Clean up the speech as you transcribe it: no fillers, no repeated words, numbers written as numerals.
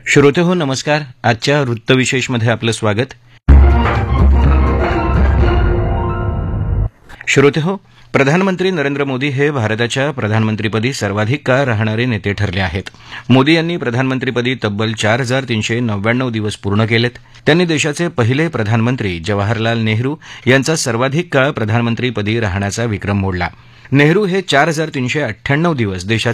श्रोतेहो नमस्कार. आजच्या वृत्तविशेषमध्ये आपलं स्वागत. श्रोतेहो, प्रधानमंत्री नरेंद्र मोदी हे भारताच्या प्रधानमंत्रीपदी सर्वाधिक काळ राहणारे नेते ठरले आहेत. मोदी यांनी प्रधानमंत्रीपदी तब्बल 4399 दिवस पूर्ण केलेत. त्यांनी देशाचे पहिले प्रधानमंत्री जवाहरलाल नेहरू यांचा सर्वाधिक काळ प्रधानमंत्रीपदी राहण्याचा विक्रम मोडला. नेहरू हे 4398 दिवस देशाचे